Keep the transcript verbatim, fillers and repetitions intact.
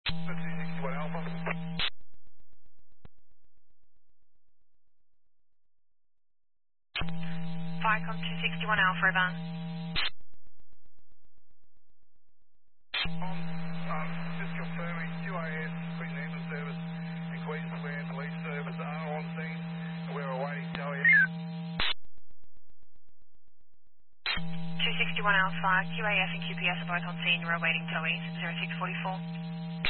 two sixty-one Alpha. Vicom two sixty-one Alpha, over. Um, um, just confirming Q A S, Queensland Ambulance Service and Queensland Police Service are on scene. We're awaiting Joey. two sixty-one Alpha, Q A F and Q P S are both on scene. We're awaiting Toei zero six four four.